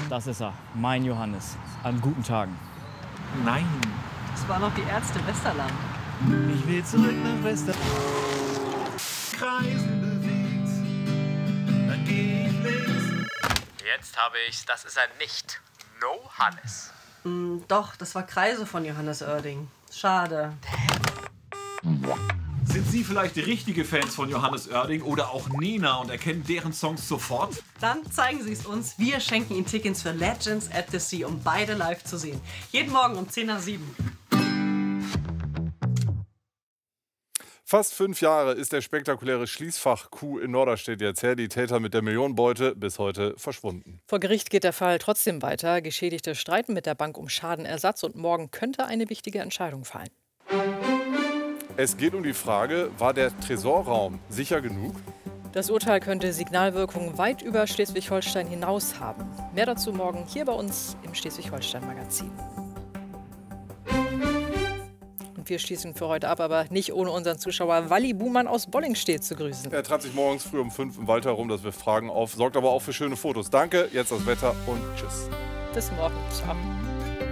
Das ist er, mein Johannes. An guten Tagen. Nein. Das war noch die Ärzte Westerland. Ich will zurück nach Westerland. Kreisen bewegt, dann geh ich links. Jetzt habe ich, das ist er nicht. No Hannes. Doch, das war Kreise von Johannes Oerding. Schade. Sind Sie vielleicht die richtige Fans von Johannes Oerding oder auch Nena und erkennen deren Songs sofort? Dann zeigen Sie es uns. Wir schenken Ihnen Tickets für Legends at the Sea, um beide live zu sehen. Jeden Morgen um 6:50. Fast 5 Jahre ist der spektakuläre Schließfach-Coup in Norderstedt jetzt her. Die Täter mit der Millionenbeute bis heute verschwunden. Vor Gericht geht der Fall trotzdem weiter. Geschädigte streiten mit der Bank um Schadenersatz und morgen könnte eine wichtige Entscheidung fallen. Es geht um die Frage, war der Tresorraum sicher genug? Das Urteil könnte Signalwirkungen weit über Schleswig-Holstein hinaus haben. Mehr dazu morgen hier bei uns im Schleswig-Holstein-Magazin. Und wir schließen für heute ab, aber nicht ohne unseren Zuschauer Walli Buhmann aus Bollingstedt zu grüßen. Er treibt sich morgens früh um 5 im Wald herum, das wirft Fragen auf, sorgt aber auch für schöne Fotos. Danke, jetzt das Wetter und tschüss. Bis morgen. Ciao.